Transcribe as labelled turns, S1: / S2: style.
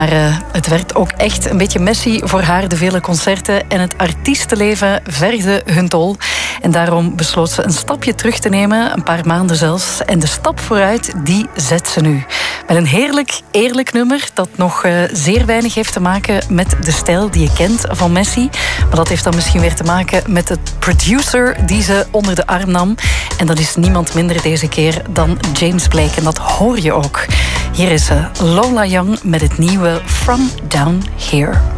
S1: Maar het werd ook echt een beetje messy voor haar, de vele concerten. En het artiestenleven vergde hun tol. En daarom besloot ze een stapje terug te nemen, een paar maanden zelfs. En de stap vooruit, die zet ze nu. Met een heerlijk, eerlijk nummer dat nog zeer weinig heeft te maken met de stijl die je kent van Messi. Maar dat heeft dan misschien weer te maken met de producer die ze onder de arm nam. En dat is niemand minder deze keer dan James Blake. En dat hoor je ook. Hier is Lola Young met het nieuwe From Down Here.